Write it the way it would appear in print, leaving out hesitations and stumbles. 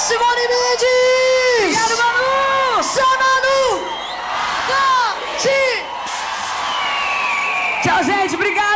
Simone Mendes! Obrigado, Manu! Seu Manu! Tchau, gente, obrigado!